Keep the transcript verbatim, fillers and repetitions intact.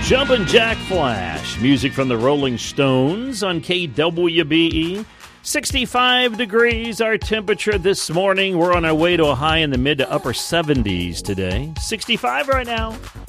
Jumpin' Jack Flash, music from the Rolling Stones on K W B E. sixty-five degrees our temperature this morning. We're on our way to a high in the mid to upper seventies today. sixty-five right now.